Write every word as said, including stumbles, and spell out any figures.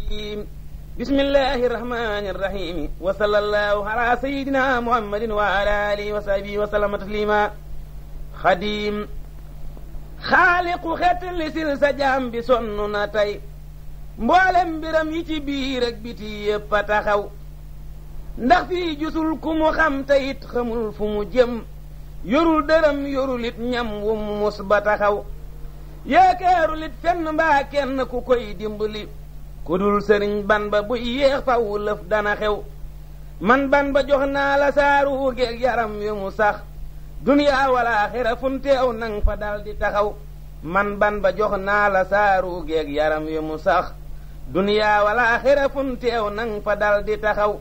bismillahi rahmani rahimi wa sallallahu ala sayidina muhammadin wa ala alihi wa sahbihi wa sallama taslima xadim xaaliqu xeet li sil sa jaam bi sonn na tey mboolem mbiram yi ci biir ak biti yépp a taxaw ndax fii jusul ku mu xam te it xamul fu mu jëm yorul dërëm yorul it ñam wu mu mus ba taxaw yaakaarul it fenn mbaa kenn ku koy dimbali ku dul sëriñ ban ba buy yéex faw lëf dana xew man ban ba jox naa la saaru geeg yaram yu mu sax duniyaa wala xira funteew nang fa dal di taxaw man ban ba jox naa la saaru geeg yaram yu mu sax duniyaa wala xira funteew nang fa dal di taxaw